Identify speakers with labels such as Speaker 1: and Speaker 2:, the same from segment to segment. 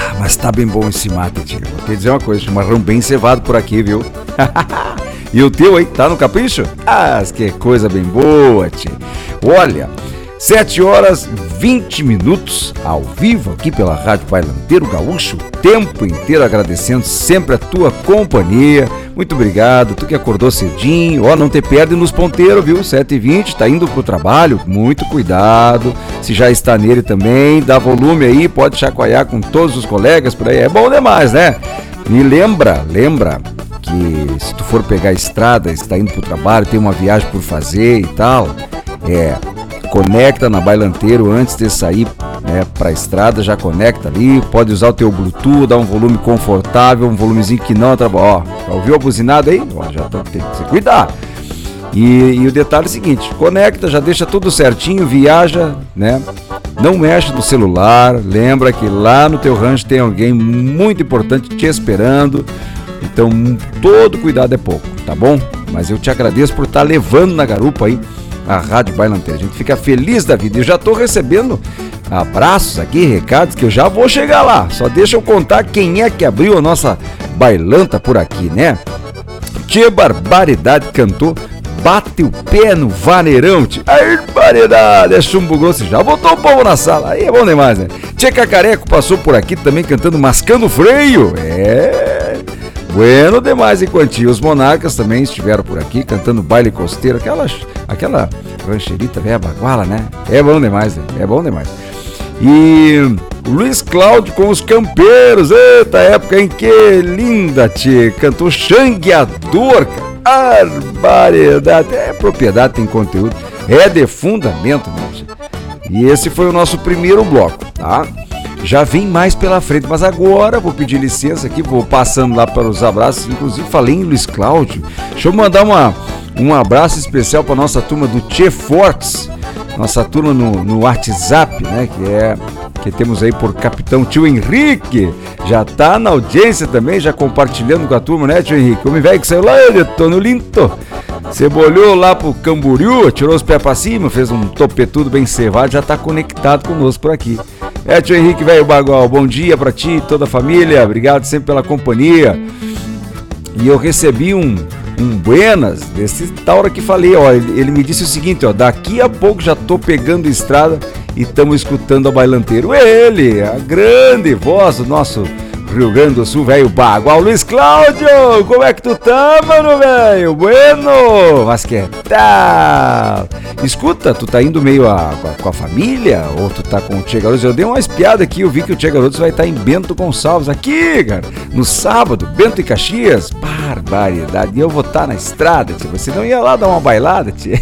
Speaker 1: Mas tá bem bom esse mate, tio. Vou te dizer uma coisa, chimarrão bem cevado por aqui, viu? E o teu aí, tá no capricho? Que coisa bem boa, tio. Olha, 7h20 ao vivo aqui pela Rádio Bailanteiro Gaúcho, o tempo inteiro agradecendo sempre a tua companhia. Muito obrigado, tu que acordou cedinho, não te perde nos ponteiros, viu? 7h20, tá indo pro trabalho, muito cuidado, se já está nele também, dá volume aí, pode chacoalhar com todos os colegas por aí, é bom demais, né? E lembra que se tu for pegar a estrada, está indo pro trabalho, tem uma viagem por fazer e tal, conecta na Bailanteiro antes de sair, né, pra estrada, já conecta ali, pode usar o teu Bluetooth, dar um volume confortável, um volumezinho que não atrapalha. Já ouviu a buzinada aí? Já tem que se cuidar. E o detalhe é o seguinte, conecta, já deixa tudo certinho, viaja, né? Não mexe no celular, lembra que lá no teu rancho tem alguém muito importante te esperando, então todo cuidado é pouco, tá bom? Mas eu te agradeço por estar levando na garupa aí a Rádio Bailanteiro. A gente fica feliz da vida. Eu já tô recebendo abraços aqui, recados, que eu já vou chegar lá. Só deixa eu contar quem é que abriu a nossa bailanta por aqui, né? Tchê Barbaridade cantou Bate o Pé no Vaneirão, tchê. Ai, barbaridade, é chumbo grosso. Já botou o povo na sala. Aí é bom demais, né? Tchê Cacareco passou por aqui também cantando Mascando Freio. Bueno demais em quantia. Os Monarcas também estiveram por aqui cantando Baile Costeiro, aquela rancherita velha baguala, né? É bom demais, né? É bom demais. E Luiz Cláudio com os Campeiros, eita época, hein? Que linda, tia. Cantou Xangueador, cara. Barbaridade. É propriedade, tem conteúdo. É de fundamento, né, tia? E esse foi o nosso primeiro bloco, tá? Já vem mais pela frente, mas agora vou pedir licença aqui, vou passando lá para os abraços, inclusive falei em Luiz Cláudio, deixa eu mandar um abraço especial para nossa turma do Tchê Fortes, nossa turma no WhatsApp, né, que temos aí por Capitão Tio Henrique, já tá na audiência também, já compartilhando com a turma, né, Tio Henrique? Homem velho que saiu lá de Tono Linto, cebolhou lá pro Camboriú, tirou os pés pra cima, fez um topetudo bem cevado, já tá conectado conosco por aqui. Tio Henrique, velho bagual, bom dia pra ti e toda a família, obrigado sempre pela companhia. E eu recebi um buenas desse Tauro que falei, ele me disse o seguinte, daqui a pouco já tô pegando estrada e estamos escutando a Bailanteiro. Ele, a grande voz do nosso Rio Grande do Sul, velho bagual, Luiz Cláudio, como é que tu tá, mano, velho? Bueno, mas que tal? Escuta, tu tá indo meio com a família ou tu tá com o Tchê Garotos? Eu dei uma espiada aqui, eu vi que o Tchê Garotos vai estar em Bento Gonçalves aqui, cara, no sábado, Bento e Caxias, barbaridade, e eu vou estar na estrada, tchê, você não ia lá dar uma bailada, tchê?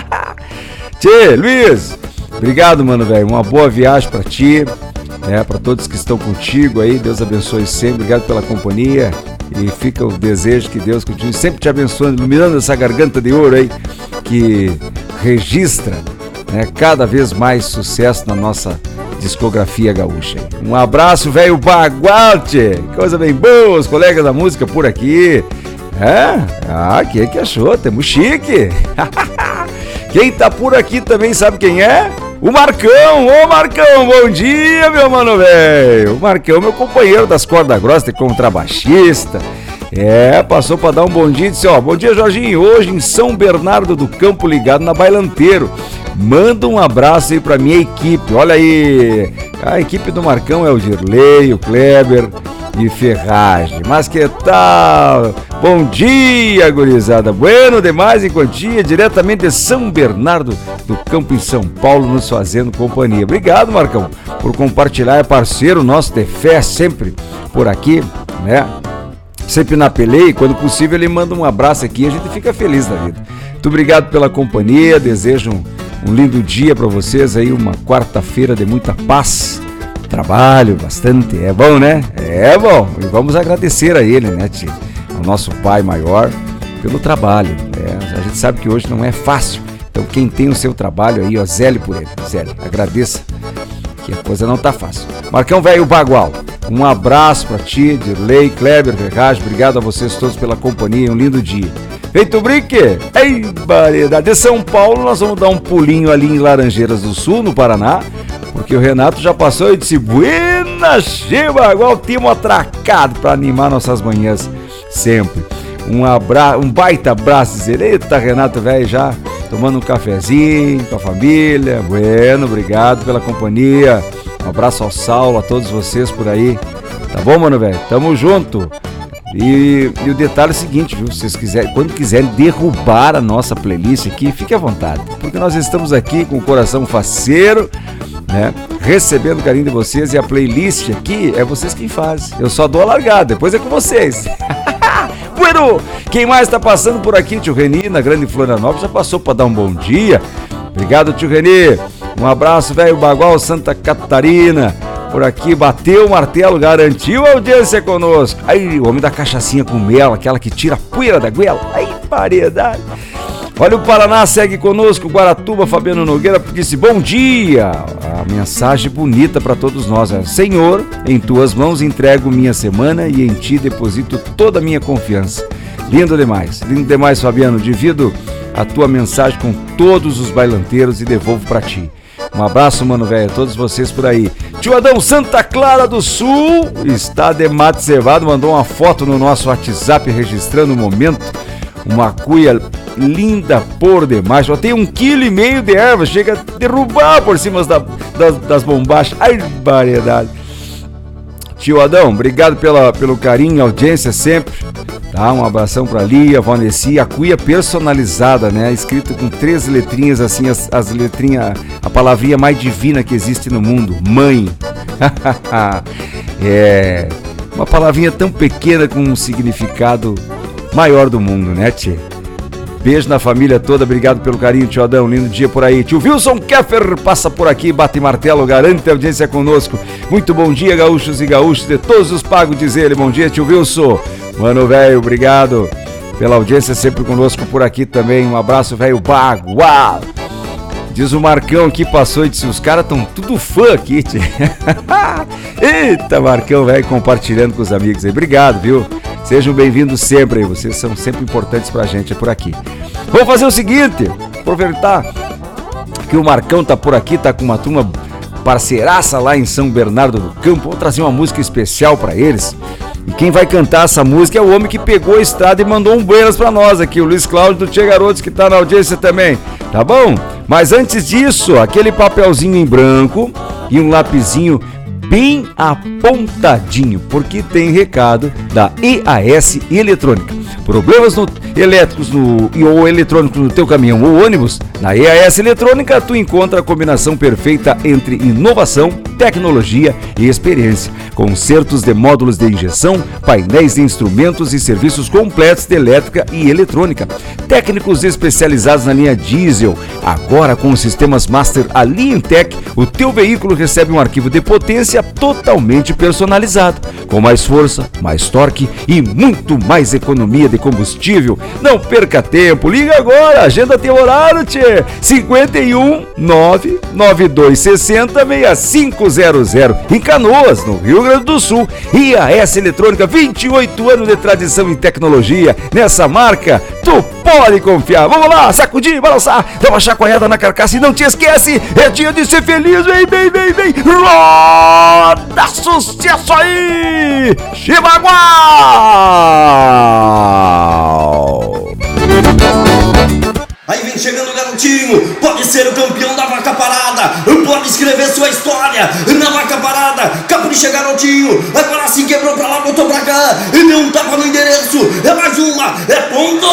Speaker 1: Tchê, Luiz, obrigado, mano, velho, uma boa viagem pra ti, para todos que estão contigo aí, Deus abençoe sempre, obrigado pela companhia e fica o desejo que Deus continue sempre te abençoando, iluminando essa garganta de ouro aí, que registra, né, cada vez mais sucesso na nossa discografia gaúcha. Um abraço, velho bagual, tchê, coisa bem boa, os colegas da música por aqui. Que achou? Temos chique. Quem tá por aqui também sabe quem é? O Marcão, ô Marcão, bom dia, meu mano velho. O Marcão, meu companheiro das cordas grossas e contrabaixista. Passou pra dar um bom dia e disse, bom dia, Jorginho, hoje em São Bernardo do Campo, ligado na Bailanteiro. Manda um abraço aí pra minha equipe, olha aí, a equipe do Marcão é o Dirley, o Kleber e Ferragem. Mas que tal? Bom dia, gurizada. Bueno demais em quantia, diretamente de São Bernardo do Campo, em São Paulo, nos fazendo companhia. Obrigado, Marcão, por compartilhar, é parceiro nosso de fé sempre por aqui, né? Sempre na peleia, e quando possível ele manda um abraço aqui, a gente fica feliz da vida. Muito obrigado pela companhia, desejo um lindo dia para vocês aí, uma quarta-feira de muita paz, trabalho bastante, é bom, né? É bom, e vamos agradecer a ele, né, tio? Ao nosso pai maior, pelo trabalho, a gente sabe que hoje não é fácil, então quem tem o seu trabalho aí, zele por ele, zele, agradeça, que a coisa não tá fácil. Marcão velho bagual, um abraço pra ti, Dirley, Kleber, Ferragem, obrigado a vocês todos pela companhia, um lindo dia. Feito brinque? Ei, variedade. De São Paulo nós vamos dar um pulinho ali em Laranjeiras do Sul, no Paraná, porque o Renato já passou e disse: Buena, Cheba, igual timo atracado para animar nossas manhãs sempre. Um baita abraço, dizer, eita, Renato, velho, já tomando um cafezinho com a família. Bueno, obrigado pela companhia. Um abraço ao Saulo, a todos vocês por aí. Tá bom, mano, velho? Tamo junto. E o detalhe é o seguinte, viu? Se vocês quiserem, quando quiserem derrubar a nossa playlist aqui, fique à vontade, porque nós estamos aqui com o coração faceiro, né? Recebendo o carinho de vocês, e a playlist aqui é vocês quem fazem. Eu só dou a largada, depois é com vocês. Bueno, quem mais tá passando por aqui? Tio Reni, na Grande Florianópolis, já passou para dar um bom dia. Obrigado, tio Reni. Um abraço, velho Bagual, Santa Catarina. Por aqui, bateu o martelo, garantiu a audiência conosco. Aí, o homem da cachaçinha com mel, aquela que tira a poeira da goela. Aí, paredade. Olha, o Paraná segue conosco. Guaratuba, Fabiano Nogueira disse: bom dia. A mensagem bonita para todos nós é: Senhor, em tuas mãos entrego minha semana e em ti deposito toda a minha confiança. Lindo demais, Fabiano. Divido a tua mensagem com todos os bailanteiros e devolvo para ti. Um abraço, mano, velho, a todos vocês por aí. Tio Adão, Santa Clara do Sul, está de mate cevado, mandou uma foto no nosso WhatsApp registrando o momento. Uma cuia linda por demais, só tem 1,5 kg de erva, chega a derrubar por cima das bombachas. Ai, variedade. Tio Adão, obrigado pelo carinho, audiência sempre. Tá, um abração pra Lia, Vanessa, a cuia personalizada, né? Escrito com 3 letrinhas, assim, as letrinhas, a palavrinha mais divina que existe no mundo, mãe. É uma palavrinha tão pequena com um significado maior do mundo, né, tchê? Beijo na família toda, obrigado pelo carinho, tio Adão, lindo dia por aí. Tio Wilson Keffer passa por aqui, bate martelo, garante a audiência conosco. Muito bom dia, gaúchos e gaúchos de todos os pagos, diz ele. Bom dia, tio Wilson. Mano, velho, obrigado pela audiência sempre conosco por aqui também. Um abraço, velho, bagual. Diz o Marcão que passou e disse: os caras estão tudo fã aqui, tchê. Eita, Marcão, velho, compartilhando com os amigos aí. Obrigado, viu? Sejam bem-vindos sempre aí, vocês são sempre importantes pra gente por aqui. Vamos fazer o seguinte, aproveitar que o Marcão tá por aqui, tá com uma turma parceiraça lá em São Bernardo do Campo. Vou trazer uma música especial pra eles. E quem vai cantar essa música é o homem que pegou a estrada e mandou um buenas pra nós aqui, o Luiz Cláudio do Tchê Garotos, que tá na audiência também, tá bom? Mas antes disso, aquele papelzinho em branco e um lapisinho bem apontadinho, porque tem recado da EAS Eletrônica. Problemas elétricos ou eletrônicos no teu caminhão ou ônibus? Na EAS Eletrônica tu encontra a combinação perfeita entre inovação, tecnologia e experiência. Consertos de módulos de injeção, painéis de instrumentos e serviços completos de elétrica e eletrônica. Técnicos especializados na linha diesel. Agora com os sistemas Master Alientech, o teu veículo recebe um arquivo de potência totalmente personalizado, com mais força, mais torque e muito mais economia de combustível. Não perca tempo, liga agora, agenda teu horário, tchê. 51 99260 6500 em Canoas, no Rio Grande do Sul. EAS Eletrônica, 28 anos de tradição em tecnologia. Nessa marca, tu pode confiar. Vamos lá, sacudir, balançar, dá uma chacoalhada na carcaça e não te esquece, é dia de ser feliz. Vem, vem, vem, vem. Roda sucesso aí, Chibagual!
Speaker 2: Aí vem chegando o garotinho, pode ser o campeão da vaca parada, pode escrever sua história na vaca parada. Capricha, garotinho, agora sim quebrou pra lá, botou pra cá, e deu um tapa no endereço, é mais uma, é ponto!